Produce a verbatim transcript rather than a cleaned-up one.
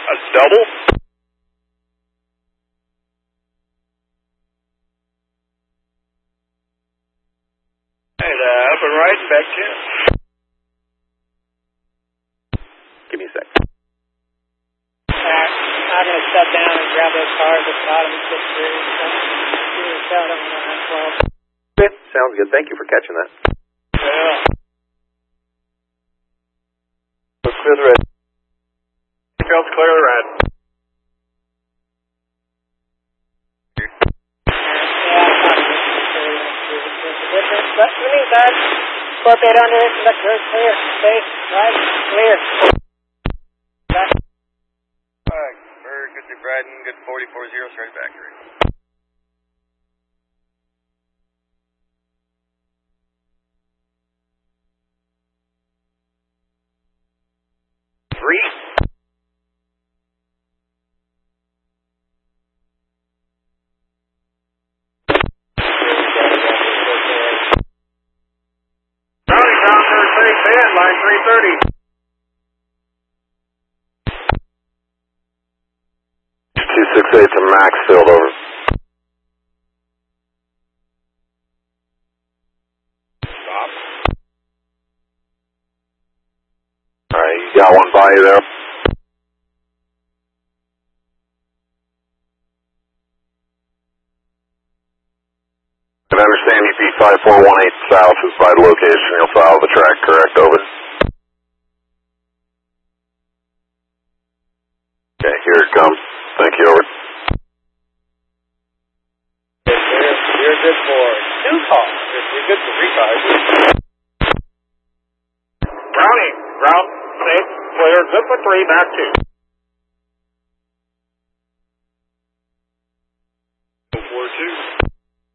A double? And uh, up and right and back ten. Give me a sec. Alright, I'm going to step down and grab those cars at the bottom and sit through. Give me a shot on one nine twelve. Okay, sounds good. Thank you for catching that. Yeah. Let's clear the red. Seatbelts clear the red. But in the meantime, four eight under, conductor, clear, safe, right, clear. Back. Alright, very good to Bryden, good forty-four zero, straight factory. Three. Browning down third base, and line three thirty. two six eight to Maxfield, over. Stop. Alright, you got one by you there. I understand E P five four one eight south is by the location. You'll follow the track, correct? Over. Okay, here it comes. Thank you, over. You're, you're good for two cars. You're good for three cars. Browning, ground, safe, clear, good for three, back two.